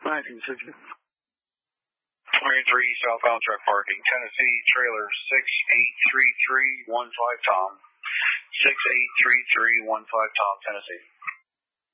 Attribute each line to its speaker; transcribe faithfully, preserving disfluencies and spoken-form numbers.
Speaker 1: nineteen sixty.
Speaker 2: Marine three, southbound truck parking, Tennessee, trailer six eight three three one five Tom. six eight three three one five Tom, Tennessee.